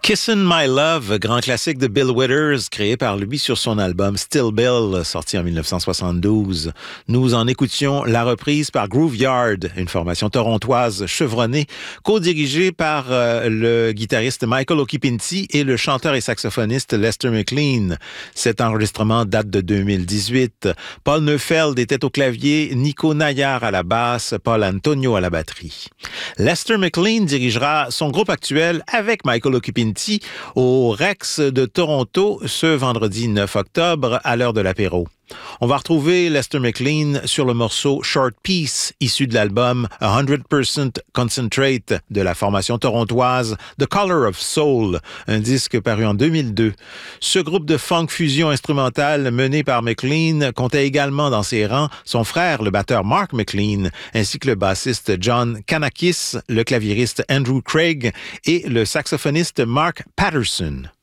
Kissin' My Love, grand classique de Bill Withers, créé par lui sur son album Still Bill, sorti en 1972. Nous en écoutions la reprise par Grooveyard, une formation torontoise chevronnée, co-dirigée par le guitariste Michael Okipinti et le chanteur et saxophoniste Lester McLean. Cet enregistrement date de 2018. Paul Neufeld était au clavier, Nico Nayar à la basse, Paul Antonio à la batterie. Lester McLean dirigera son groupe actuel avec Michael Okipinti au Rex de Toronto ce vendredi 9 octobre à l'heure de l'apéro. On va retrouver Lester McLean sur le morceau Short Piece, issu de l'album 100% Concentrate de la formation torontoise The Color of Soul, un disque paru en 2002. Ce groupe de funk fusion instrumentale mené par McLean comptait également dans ses rangs son frère, le batteur Mark McLean, ainsi que le bassiste John Kanakis, le claviériste Andrew Craig et le saxophoniste Mark Patterson.